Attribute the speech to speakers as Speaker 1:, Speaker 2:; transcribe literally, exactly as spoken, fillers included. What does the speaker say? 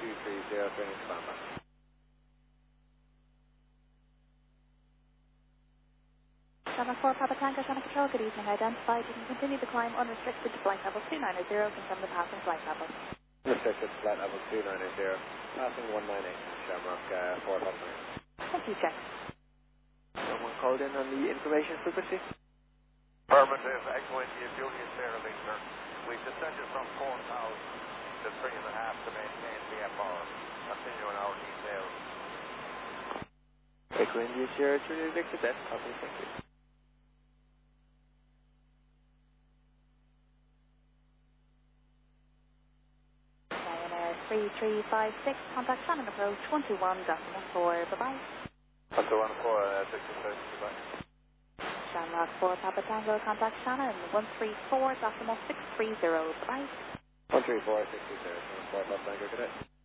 Speaker 1: two three zero, training to Bamba.
Speaker 2: Shamrock four, Papa Tango, Shamrock Patrol, good evening. Identified. You can continue to climb unrestricted to flight level two nine zero, confirm the passing flight level.
Speaker 1: Restricted flight level two nine zero, passing one nine eight, Shamrock uh, four, Papa Tango.
Speaker 2: Thank you, check.
Speaker 1: Someone called in on the information frequency?
Speaker 3: Affirmative, Echo India, Julius Sierra Victor. We've descended from four thousand to three and a half to maintain V F R. Continuing our details.
Speaker 1: Echo India, Sierra, Julius Victor, then. Copy, thank you.
Speaker 2: Ryanair three three five six, contact Shannon approach one two one, decimal four, bye-bye.
Speaker 3: one two one four, uh, sixty-six, goodbye.
Speaker 2: Shamrock four, Papa Tango, contact Shannon one three four, decimal six three zero, bye-bye.
Speaker 1: one three four, six two zero, four, Papa Tango, good day.